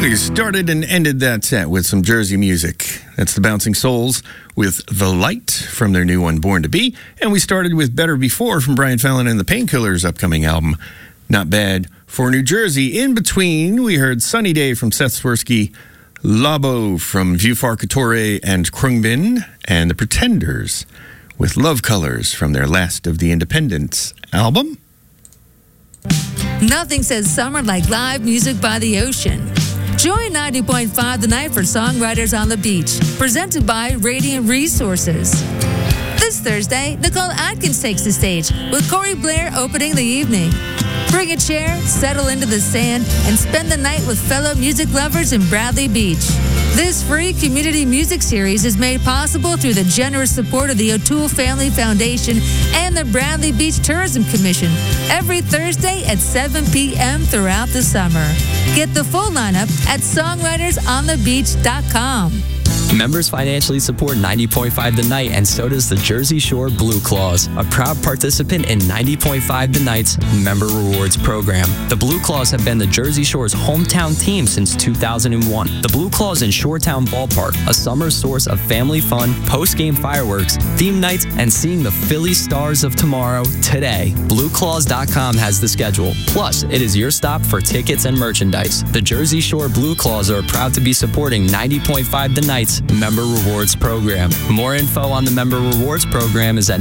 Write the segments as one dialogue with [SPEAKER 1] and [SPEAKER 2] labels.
[SPEAKER 1] We started and ended that set with some Jersey music. That's the Bouncing Souls with The Light from their new one, Born to Be. And we started with Better Before from Brian Fallon and the Painkillers' upcoming album, Not Bad for New Jersey. In between, we heard Sunny Day from Seth Swirsky, Labo from Vieux Farcatore and Krungbin, and The Pretenders with Love Colors from their Last of the Independents album.
[SPEAKER 2] Nothing says summer like live music by the ocean. Join 90.5 The Night for Songwriters on the Beach, presented by Radiant Resources. This Thursday, Nicole Atkins takes the stage with Corey Blair opening the evening. Bring a chair, settle into the sand, and spend the night with fellow music lovers in Bradley Beach. This free community music series is made possible through the generous support of the O'Toole Family Foundation and the Bradley Beach Tourism Commission every Thursday at 7 p.m. throughout the summer. Get the full lineup at songwritersonthebeach.com.
[SPEAKER 3] Members financially support 90.5 The Night, and so does the Jersey Shore Blue Claws, a proud participant in 90.5 The Night's Member Rewards program. The Blue Claws have been the Jersey Shore's hometown team since 2001. The Blue Claws in Shoretown Ballpark, a summer source of family fun, post-game fireworks, theme nights, and seeing the Philly Stars of tomorrow today. BlueClaws.com has the schedule. Plus, it is your stop for tickets and merchandise. The Jersey Shore Blue Claws are proud to be supporting 90.5 The Night's Member Rewards program. More info on the Member Rewards program is at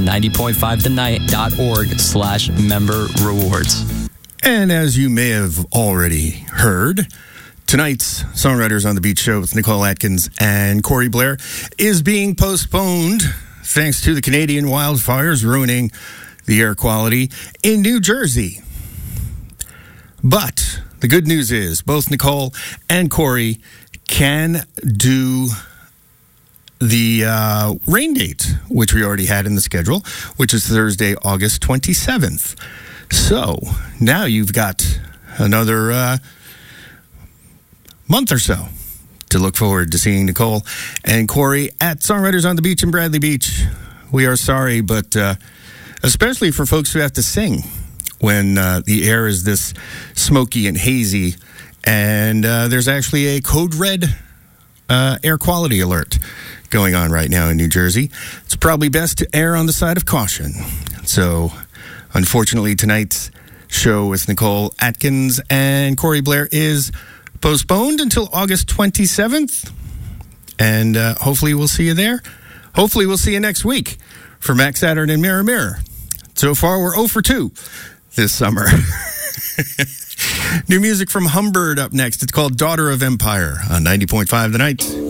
[SPEAKER 3] 90.5thennight.org/member rewards.
[SPEAKER 1] And as you may have already heard, tonight's Songwriters on the Beach show with Nicole Atkins and Corey Blair is being postponed thanks to the Canadian wildfires ruining the air quality in New Jersey. But the good news is both Nicole and Corey can do the rain date, which we already had in the schedule, which is Thursday, August 27th. So now you've got another month or so to look forward to seeing Nicole and Corey at Songwriters on the Beach in Bradley Beach. We are sorry, but especially for folks who have to sing when the air is this smoky and hazy, and there's actually a code red air quality alert going on right now in New Jersey. It's probably best to err on the side of caution. So, unfortunately, tonight's show with Nicole Atkins and Corey Blair is postponed until August 27th. And hopefully we'll see you there. Hopefully we'll see you next week for Max Saturn and Mirror Mirror. So far, we're 0 for 2 this summer. New music from Humbird up next. It's called Daughter of Empire on 90.5 The Night.